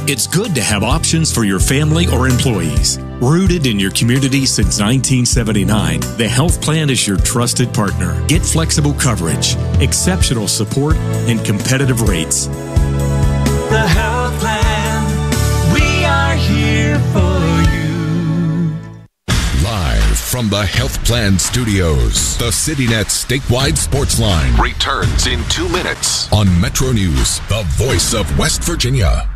It's good to have options for your family or employees. Rooted in your community since 1979, the Health Plan is your trusted partner. Get flexible coverage, exceptional support, and competitive rates. The Health Plan, we are here for you. Live from the Health Plan Studios, the CityNet statewide sports line returns in 2 minutes on Metro News, the voice of West Virginia.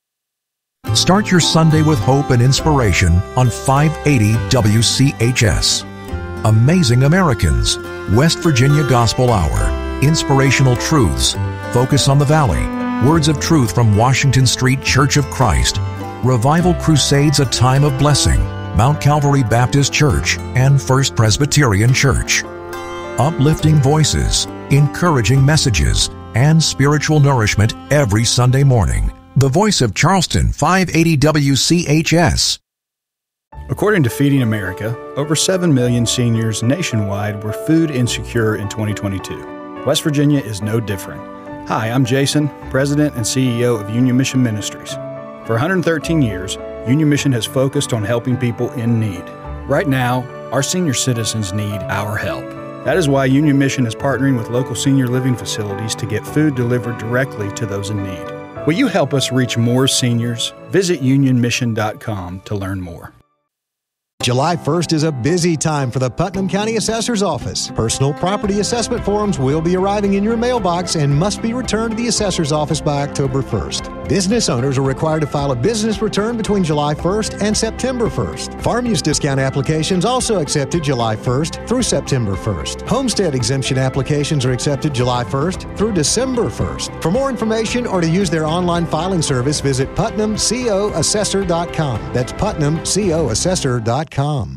Start your Sunday with hope and inspiration on 580 WCHS. Amazing Americans, West Virginia Gospel Hour, inspirational truths, focus on the Valley, words of truth from Washington Street Church of Christ, Revival Crusades, a time of blessing, Mount Calvary Baptist Church, and First Presbyterian Church. Uplifting voices, encouraging messages, and spiritual nourishment every Sunday morning. The voice of Charleston, 580 WCHS. According to Feeding America, over 7 million seniors nationwide were food insecure in 2022. West Virginia is no different. Hi, I'm Jason, President and CEO of Union Mission Ministries. For 113 years, Union Mission has focused on helping people in need. Right now, our senior citizens need our help. That is why Union Mission is partnering with local senior living facilities to get food delivered directly to those in need. Will you help us reach more seniors? Visit unionmission.com to learn more. July 1st is a busy time for the Putnam County Assessor's Office. Personal property assessment forms will be arriving in your mailbox and must be returned to the Assessor's Office by October 1st. Business owners are required to file a business return between July 1st and September 1st. Farm use discount applications also accepted July 1st through September 1st. Homestead exemption applications are accepted July 1st through December 1st. For more information or to use their online filing service, visit PutnamCOAssessor.com. That's PutnamCOAssessor.com.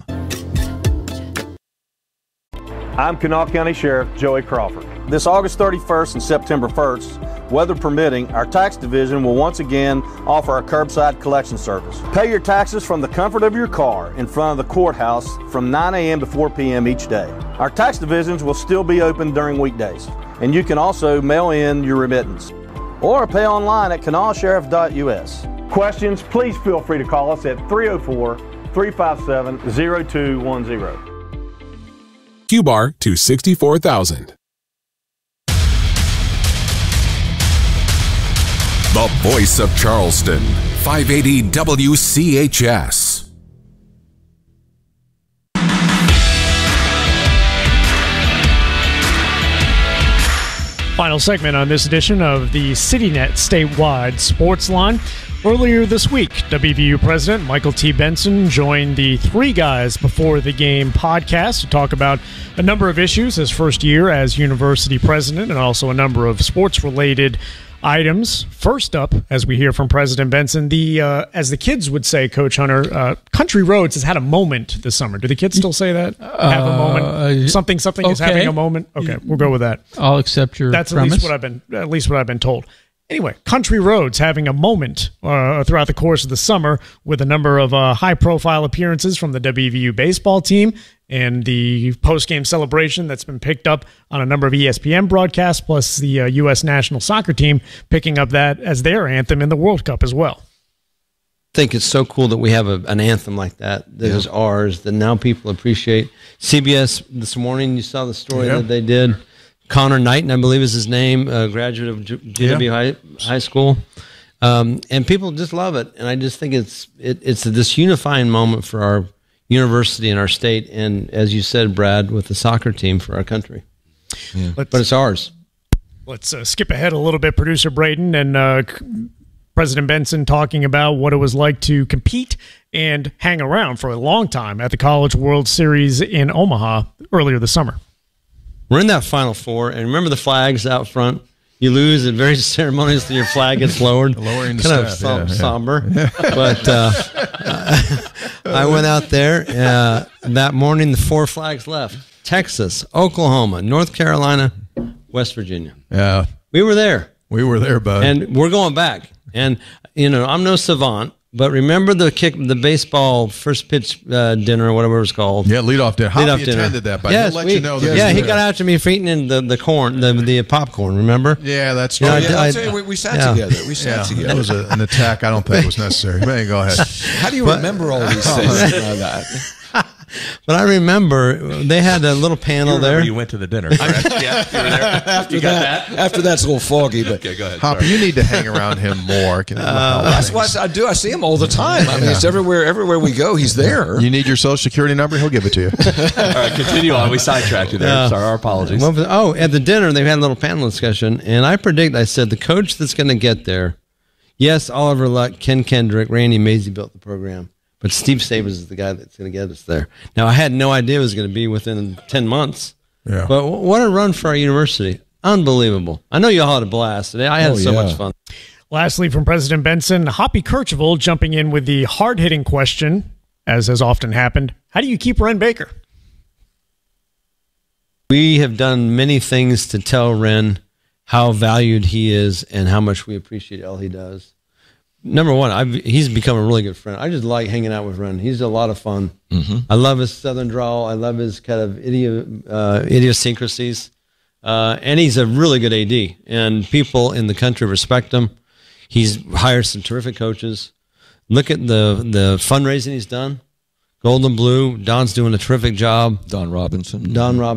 I'm Kanawha County Sheriff Joey Crawford. This August 31st and September 1st, weather permitting, our tax division will once again offer a curbside collection service. Pay your taxes from the comfort of your car in front of the courthouse from 9 a.m. to 4 p.m. each day. Our tax divisions will still be open during weekdays, and you can also mail in your remittance or pay online at kanawhasheriff.us. Questions, please feel free to call us at 304-357-0210. Q-Bar to 64,000. The voice of Charleston, 580 WCHS. Final segment on this edition of the CityNet statewide sports line. Earlier this week, WVU President Michael T. Benson joined the Three Guys Before the Game podcast to talk about a number of issues his first year as university president and also a number of sports-related items. First up, as we hear from President Benson, as the kids would say, Coach Hunter, Country Roads has had a moment this summer. Do the kids still say that? Have a moment? Something okay. Is having a moment? Okay, we'll go with that. I'll accept your That's premise. at least what I've been told. Anyway, Country Roads having a moment throughout the course of the summer with a number of high-profile appearances from the WVU baseball team and the post-game celebration that's been picked up on a number of ESPN broadcasts, plus the U.S. national soccer team picking up that as their anthem in the World Cup as well. I think it's so cool that we have an anthem like that is ours, that now people appreciate. CBS this morning, you saw the story that they did. Connor Knighton, I believe is his name, a graduate of GW High School. And people just love it. And I just think it's this unifying moment for our university and our state. And as you said, Brad, with the soccer team for our country. Yeah. But it's ours. Let's skip ahead a little bit, Producer Braden, and President Benson talking about what it was like to compete and hang around for a long time at the College World Series in Omaha earlier this summer. We're in that Final Four, and remember the flags out front? You lose, and very ceremoniously your flag gets lowered. Lowering the kind staff, of somber. But I went out there that morning, the 4 flags left. Texas, Oklahoma, North Carolina, West Virginia. Yeah. We were there. We were there, bud. And we're going back. And, I'm no savant, But remember the baseball first pitch dinner or whatever it was called? Yeah, leadoff dinner. Hoppy attended that, but he'll let you know. He got after me for eating the corn, the popcorn. Remember? Yeah, that's true. I'll tell you, we sat together. We sat together. That was an attack. I don't think it was necessary. But go ahead. How do you remember all these things? But I remember they had a little panel there. You went to the dinner, correct? Yeah, you were there. After that's a little foggy. But okay, go ahead. Hoppy, you need to hang around him more. That's what I do. I see him all the time. I mean, it's everywhere. Everywhere we go, he's there. You need your Social Security number? He'll give it to you. All right, continue on. We sidetracked you there. Sorry, our apologies. At the dinner, they had a little panel discussion, and I said, the coach that's going to get there, yes, Oliver Luck, Ken Kendrick, Randy Mazey built the program. But Steve Stevens is the guy that's going to get us there. Now, I had no idea it was going to be within 10 months. Yeah. But what a run for our university. Unbelievable. I know you all had a blast today. I had so much fun. Lastly, from President Benson, Hoppy Kercheval jumping in with the hard-hitting question, as has often happened. How do you keep Ren Baker? We have done many things to tell Ren how valued he is and how much we appreciate all he does. Number one, he's become a really good friend. I just like hanging out with Ren. He's a lot of fun. Mm-hmm. I love his southern drawl. I love his kind of idiosyncrasies. And he's a really good AD. And people in the country respect him. He's hired some terrific coaches. Look at the fundraising he's done. Gold and Blue. Don's doing a terrific job. Don Robinson.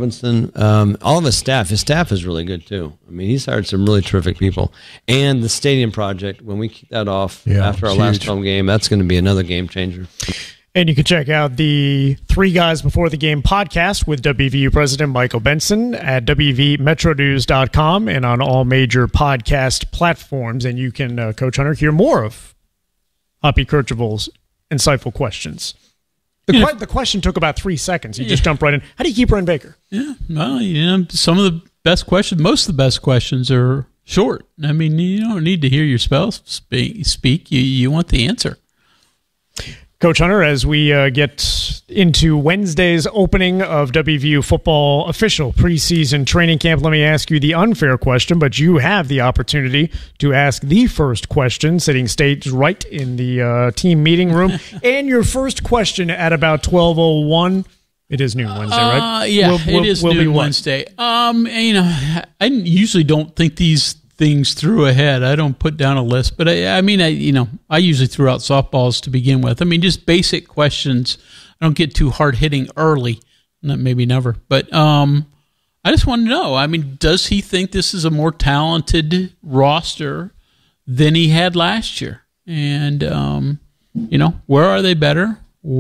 All of his staff. His staff is really good, too. I mean, he's hired some really terrific people. And the stadium project, when we kick that off after our last home game, that's going to be another game changer. And you can check out the Three Guys Before the Game podcast with WVU President Michael Benson at WVMetroNews.com and on all major podcast platforms. And you can, Coach Hunter, hear more of Hoppy Kercheval's insightful questions. The question took about 3 seconds. You just jumped right in. How do you keep Ren Baker? Yeah, well, some of the best questions, most of the best questions are short. I mean, you don't need to hear your spouse speak. You want the answer. Coach Hunter, as we get into Wednesday's opening of WVU football official preseason training camp, let me ask you the unfair question, but you have the opportunity to ask the first question, sitting stage right in the team meeting room. And your first question at about 12:01. It is noon Wednesday, right? Yeah, it is noon Wednesday. I usually don't think these things through ahead. I don't put down a list, but I usually threw out softballs to begin with. I mean, just basic questions. I don't get too hard hitting early, maybe never. But I just want to know. I mean, does he think this is a more talented roster than he had last year? And where are they better?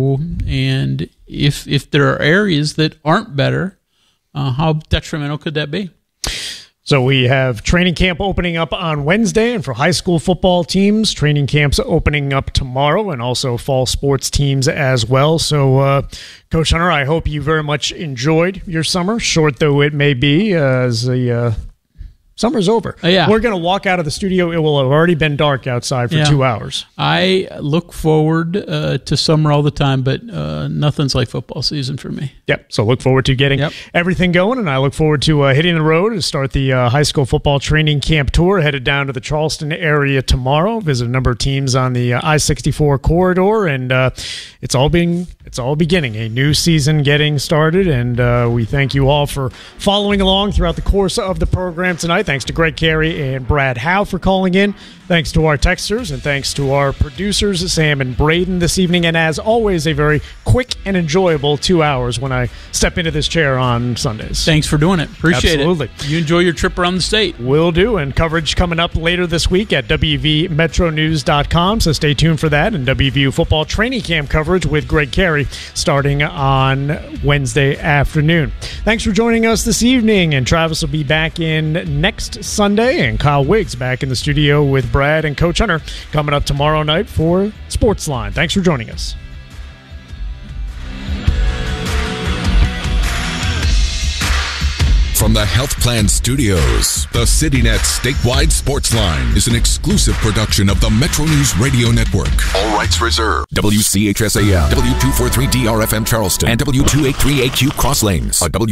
And if there are areas that aren't better, how detrimental could that be? So we have training camp opening up on Wednesday, and for high school football teams, training camps opening up tomorrow, and also fall sports teams as well. So, Coach Hunter, I hope you very much enjoyed your summer, short though it may be, as the summer's over. Yeah. We're going to walk out of the studio. It will have already been dark outside for 2 hours. I look forward to summer all the time, but nothing's like football season for me. Yep. So look forward to getting everything going, and I look forward to hitting the road to start the high school football training camp tour. Headed down to the Charleston area tomorrow. Visit a number of teams on the I-64 corridor, and it's all beginning. A new season getting started, and we thank you all for following along throughout the course of the program tonight. Thanks to Greg Carey and Brad Howe for calling in. Thanks to our texters, and thanks to our producers, Sam and Braden, this evening. And as always, a very quick and enjoyable 2 hours when I step into this chair on Sundays. Thanks for doing it. Appreciate Absolutely. it. You enjoy your trip around the state. Will do, and coverage coming up later this week at WVMetroNews.com, so stay tuned for that, and WVU football training camp coverage with Greg Carey starting on Wednesday afternoon. Thanks for joining us this evening, and Travis will be back in next Sunday, and Kyle Wiggs back in the studio with Brad and Coach Hunter coming up tomorrow night for Sportsline. Thanks for joining us. From the Health Plan Studios, the CityNet Statewide Sportsline is an exclusive production of the Metro News Radio Network. All rights reserved. WCHSAM, W243DRFM Charleston, and W283AQ Cross Lanes.